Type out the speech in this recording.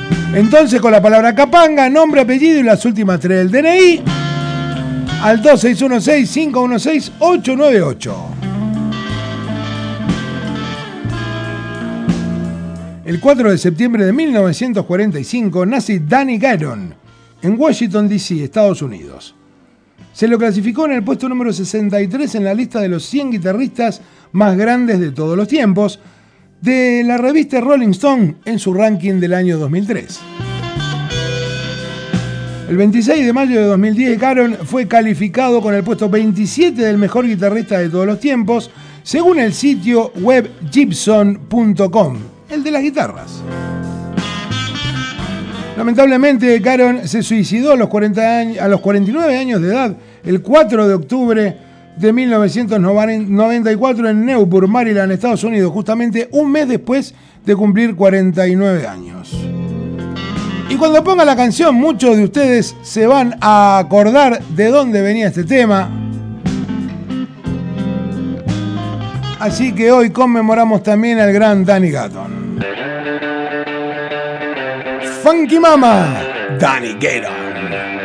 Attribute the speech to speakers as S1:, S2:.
S1: Entonces, con la palabra capanga, nombre, apellido y las últimas 3 del DNI al 2616-516-898. El 4 de septiembre de 1945 nace Danny Gatton en Washington, D.C., Estados Unidos. Se lo clasificó en el puesto número 63 en la lista de los 100 guitarristas más grandes de todos los tiempos de la revista Rolling Stone en su ranking del año 2003. El 26 de mayo de 2010, Gatton fue calificado con el puesto 27 del mejor guitarrista de todos los tiempos, según el sitio web Gibson.com, el de las guitarras. Lamentablemente, Gatton se suicidó a los 49 años de edad, el 4 de octubre de 1994 en Newport, Maryland, Estados Unidos, justamente un mes después de cumplir 49 años. Y cuando ponga la canción, muchos de ustedes se van a acordar de dónde venía este tema. Así que hoy conmemoramos también al gran Danny Gatton. Funky Mama, Danny Gatton.